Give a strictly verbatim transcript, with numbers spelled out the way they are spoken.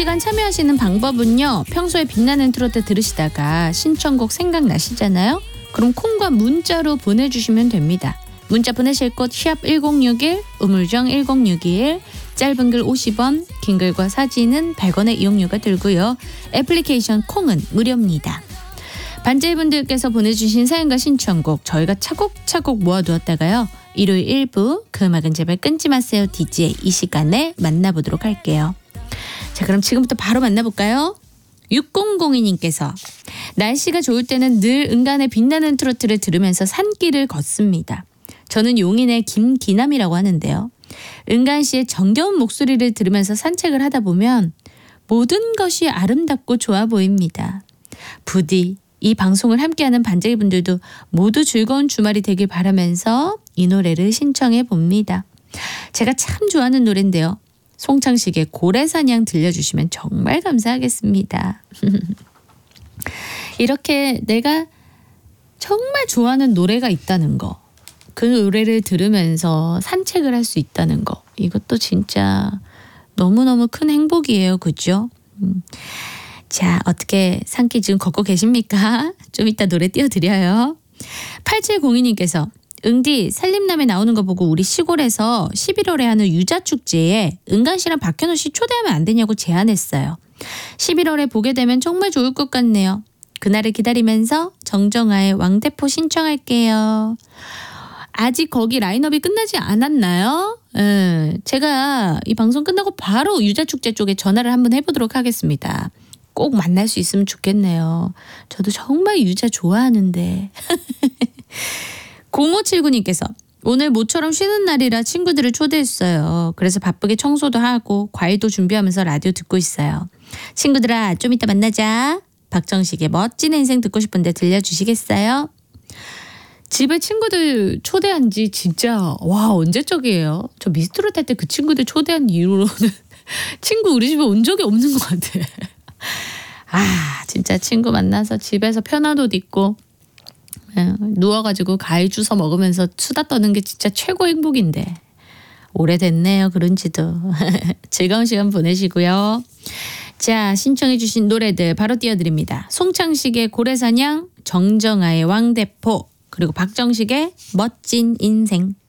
시간 참여하시는 방법은요. 평소에 빛나는 트로트 들으시다가 신청곡 생각나시잖아요. 그럼 콩과 문자로 보내주시면 됩니다. 문자 보내실 곳 샵 일공육일, 우물정 일공육일, 짧은 글 오십 원, 긴 글과 사진은 백 원의 이용료가 들고요. 애플리케이션 콩은 무료입니다. 반제이분들께서 보내주신 사연과 신청곡 저희가 차곡차곡 모아두었다가요. 일요일 일 부 그 음악은 제발 끊지 마세요 디제이 이 시간에 만나보도록 할게요. 자, 그럼 지금부터 바로 만나볼까요? 육공공이 님께서 날씨가 좋을 때는 늘 은간의 빛나는 트로트를 들으면서 산길을 걷습니다. 저는 용인의 김기남이라고 하는데요. 은간 씨의 정겨운 목소리를 들으면서 산책을 하다 보면 모든 것이 아름답고 좋아 보입니다. 부디 이 방송을 함께하는 반장이 분들도 모두 즐거운 주말이 되길 바라면서 이 노래를 신청해 봅니다. 제가 참 좋아하는 노래인데요. 송창식의 고래사냥 들려주시면 정말 감사하겠습니다. 이렇게 내가 정말 좋아하는 노래가 있다는 거, 그 노래를 들으면서 산책을 할 수 있다는 거, 이것도 진짜 너무너무 큰 행복이에요. 그죠? 음. 자, 어떻게 산길 지금 걷고 계십니까? 좀 이따 노래 띄워드려요. 팔칠공이 님께서 응디 살림남에 나오는 거 보고 우리 시골에서 십일월에 하는 유자축제에 은간 씨랑 박현우 씨 초대하면 안 되냐고 제안했어요. 십일월에 보게 되면 정말 좋을 것 같네요. 그날을 기다리면서 정정아의 왕대포 신청할게요. 아직 거기 라인업이 끝나지 않았나요? 음, 제가 이 방송 끝나고 바로 유자축제 쪽에 전화를 한번 해보도록 하겠습니다. 꼭 만날 수 있으면 좋겠네요. 저도 정말 유자 좋아하는데. 공오칠구 님께서 오늘 모처럼 쉬는 날이라 친구들을 초대했어요. 그래서 바쁘게 청소도 하고 과일도 준비하면서 라디오 듣고 있어요. 친구들아, 좀 이따 만나자. 박정식의 멋진 인생 듣고 싶은데 들려주시겠어요? 집에 친구들 초대한 지 진짜 와 언제적이에요. 저 미스트롯 할 때 그 친구들 초대한 이후로는 친구 우리 집에 온 적이 없는 것 같아. 아, 진짜 친구 만나서 집에서 편한 옷 입고 누워가지고 과일 주워 먹으면서 수다 떠는 게 진짜 최고 행복인데 오래됐네요. 그런지도. 즐거운 시간 보내시고요. 자, 신청해 주신 노래들 바로 띄워드립니다. 송창식의 고래사냥, 정정아의 왕대포, 그리고 박정식의 멋진 인생.